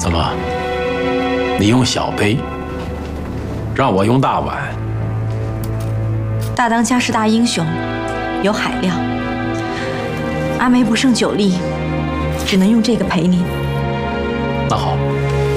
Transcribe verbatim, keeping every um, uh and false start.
怎么？你用小杯，让我用大碗？ 大当家是大英雄，有海量。阿梅不胜酒力，只能用这个陪您。 那好。